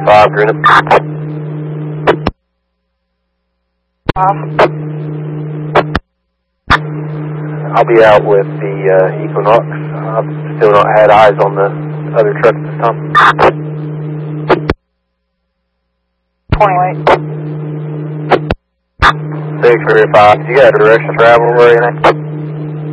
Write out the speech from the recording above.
5, Green. I'll be out with the Equinox. I've still not had eyes on the other truck this time. 28. 6 or 5. You got a direction travel or anything?